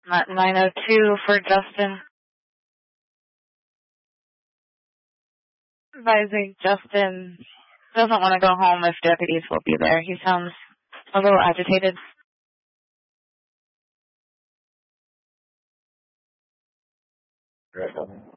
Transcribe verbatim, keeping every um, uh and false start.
nine oh two for Justin. Advising Justin doesn't want to go home if deputies will be there. He sounds a little agitated. Right.